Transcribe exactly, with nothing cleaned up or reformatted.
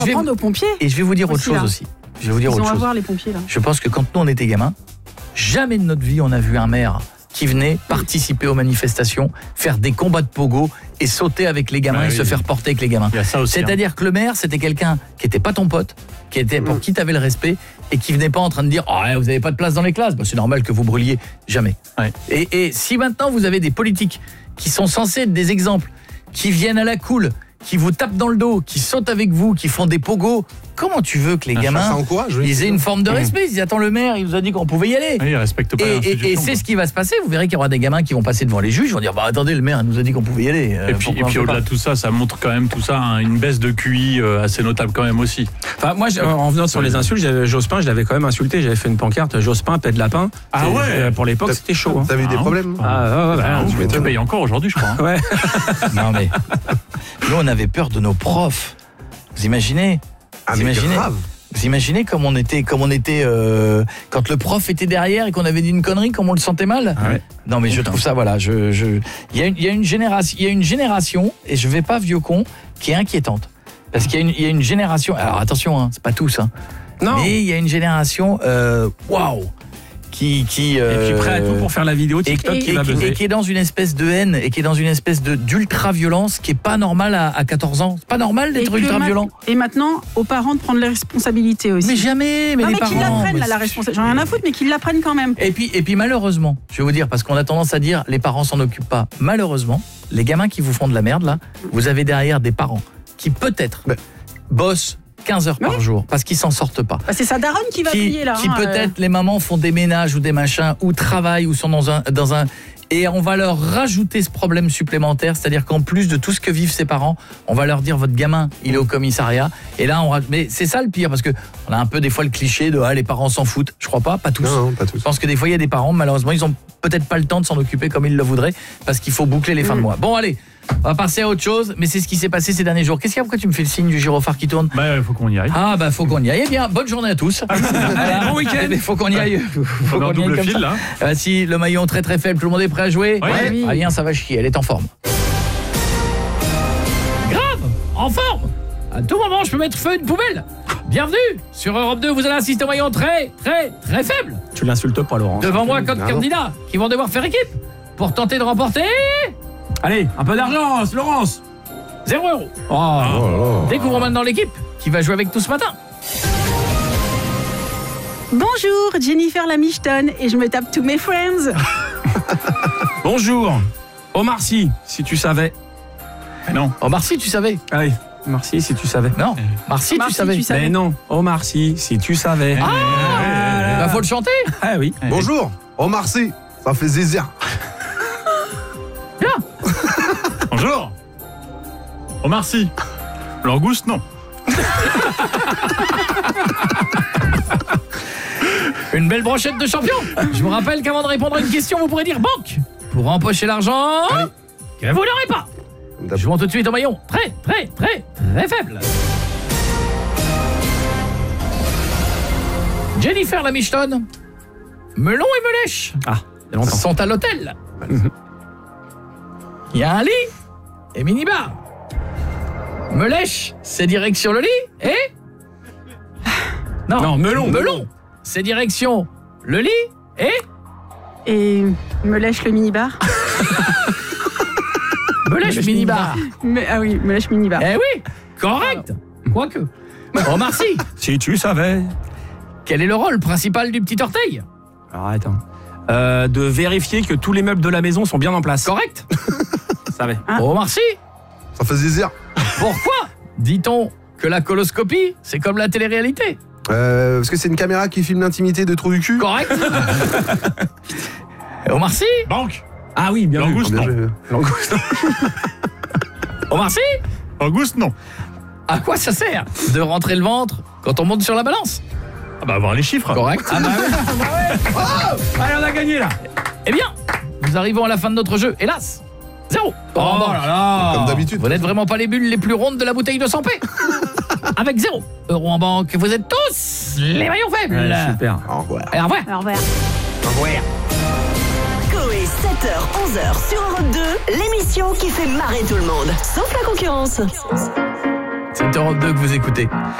On va prendre aux pompiers. Et je vais vous dire autre chose là. aussi. Je vais vous dire Ils autre ont à chose. voir les pompiers là. Je pense que quand nous on était gamins, jamais de notre vie on a vu un maire qui venait participer aux manifestations, faire des combats de pogo et sauter avec les gamins Ah et oui. se faire porter avec les gamins. Il y a ça aussi. C'est-à-dire hein. que le maire, c'était quelqu'un qui était pas ton pote, qui était pour qui tu avais le respect et qui venait pas en train de dire « Oh, vous avez pas de place dans les classes. Bah, » C'est normal que vous brûliez. Jamais. Ouais. Et, et si maintenant vous avez des politiques qui sont censés être des exemples, qui viennent à la cool, qui vous tapent dans le dos, qui sautent avec vous, qui font des pogos, comment tu veux que les gamins Ça encourage, oui. ils aient une forme de respect? Ils disent « Attends, le maire, il nous a dit qu'on pouvait y aller. » Oui, il respecte pas Et, et, et l'institution, c'est quoi. ce qui va se passer. Vous verrez qu'il y aura des gamins qui vont passer devant les juges, ils vont dire bah attendez, le maire nous a dit qu'on pouvait y aller. Euh, Et puis, et pourquoi on puis fait au-delà pas de tout ça, ça montre quand même tout ça, hein, une baisse de Q I euh, assez notable quand même aussi. Enfin, moi, je- en venant sur les insultes, j'avais- Jospin, je l'avais quand même insulté. J'avais fait une pancarte Jospin, pète lapin. Ah Et, ouais. euh, Pour l'époque, c'était chaud. Hein. T'as vu des Ah, problèmes? Ah, ouais, ouais, ouais. Ah, tu tu, m'étonnes. payes encore aujourd'hui, je crois. hein. Ouais. Non mais nous on avait peur de nos profs. Vous imaginez Ah, Vous mais imaginez grave. Vous imaginez comme on était, comme on était euh, quand le prof était derrière et qu'on avait dit une connerie, comme on le sentait mal. Ah ouais. Non mais je trouve ça voilà, je je il y a une il y a une génération, il y a une génération et je vais pas vieux con qui est inquiétante. Parce qu'il y a une il y a une génération. Alors attention hein, c'est pas tous hein. Non. Mais il y a une génération euh, waouh qui qui Et euh, puis prêt à tout pour faire la vidéo et, TikTok et- qui va et- buzzer. et qui est dans une espèce de haine et qui est dans une espèce de d'ultra-violence qui est pas normale à, à quatorze ans. C'est pas normal Et d'être que ultra-violent. ma- Et maintenant, aux parents de prendre les responsabilités aussi. Mais jamais, mais non, les mais qu'ils parents. l'apprennent, mais là, la c'est- responsabilité. J'en ai rien à foutre, mais qu'ils l'apprennent quand même. Et puis, et puis malheureusement, je vais vous dire, parce qu'on a tendance à dire les parents s'en occupent pas. Malheureusement, les gamins qui vous font de la merde là, vous avez derrière des parents qui peut-être Mais- bossent quinze heures par Oui. jour parce qu'ils s'en sortent pas. Bah, c'est sa daronne qui va qui, payer là. qui hein, peut-être les mamans font des ménages ou des machins ou travaillent ou sont dans un dans un et on va leur rajouter ce problème supplémentaire, c'est-à-dire qu'en plus de tout ce que vivent ses parents, on va leur dire votre gamin, il est au commissariat et là on ra- mais c'est ça le pire parce que on a un peu des fois le cliché de ah les parents s'en foutent. Je crois pas, pas tous. Non, non, pas tous. Je pense que des fois il y a des parents malheureusement, ils ont peut-être pas le temps de s'en occuper comme ils le voudraient parce qu'il faut boucler les fins de mois. Bon allez, on va passer à autre chose, mais c'est ce qui s'est passé ces derniers jours. Qu'est-ce qu'il y a? Pourquoi tu me fais le signe du gyrophare qui tourne? Bah, il faut qu'on y aille. Ah bah faut qu'on y aille. Eh bien, bonne journée à tous. Allez, bon week-end. Il faut qu'on y aille. Faut On est en qu'on y aille double comme fil, ça. là. Ah, si le maillon très très faible, tout le monde est prêt à jouer? Ouais. Oui. Alien, ça va chier, elle est en forme. Grave, en forme. À tout moment, je peux mettre feu à une poubelle. Bienvenue sur Europe deux, vous allez assister au maillon très très très faible. Tu l'insultes pas, Laurent. Devant moi, quatre Ah non. candidats qui vont devoir faire équipe pour tenter de remporter Allez, un peu d'argent, Laurence. zéro euro. Oh, Oh là là. Découvrons maintenant l'équipe qui va jouer avec tout ce matin. Bonjour, Jennifer Lamiston, et je me tape tous mes friends. Bonjour. Omar Sy, si tu savais. Mais non. Oh Marcy, tu savais? Allez, Omar Sy, si tu savais. Non, Marcy, Omar tu Sy, savais? tu savais. Mais non, Omar Sy, si tu savais. Ah, bah faut le chanter. Ah oui. Bonjour, Omar Sy, ça fait zizir. Bonjour. Omar Sy. Langouste, non. Une belle brochette de champion. Je vous rappelle qu'avant de répondre à une question, vous pourrez dire banque pour empocher l'argent que vous n'aurez pas. Jouons tout de suite au maillon. Très, très, très, très faible. Jennifer Lamiston, Melon et Melèche Ah, il y a longtemps. sont à l'hôtel. Il y a un lit et minibar. Melèche, c'est direction le lit et... Non, melon. Melon, c'est direction le lit et... Et me lèche le minibar. Melèche minibar. Me- ah oui, me lèche minibar. Eh oui, correct. Quoique. Omar Sy, Si tu savais. quel est le rôle principal du petit orteil? Alors attends. Euh, de vérifier que tous les meubles de la maison sont bien en place. Correct. Je savais. Ah. Omar Sy, Ça fait zizir. pourquoi dit-on que la coloscopie, c'est comme la télé-réalité? Euh, parce que c'est une caméra qui filme l'intimité de trou du cul. Correct. Omar Sy, Banque. Ah oui, bien vu. Langouste, Bien non. joué. Langouste. Omar Sy, Langouste, non. à quoi ça sert de rentrer le ventre quand on monte sur la balance? Ah bah, avoir les chiffres. Correct. Ah bah oui. Allez, on a gagné là. Eh bien, nous arrivons à la fin de notre jeu. Hélas, zéro. Oh là là. Comme d'habitude. Vous n'êtes vraiment pas les bulles les plus rondes de la bouteille de cent p. Avec zéro euro en banque, vous êtes tous les maillons faibles. Ouais, super. Au revoir. Et au revoir. Au revoir. Coé, sept heures, onze heures sur Europe deux, l'émission qui fait marrer tout le monde, sauf la concurrence. C'est Europe deux que vous écoutez.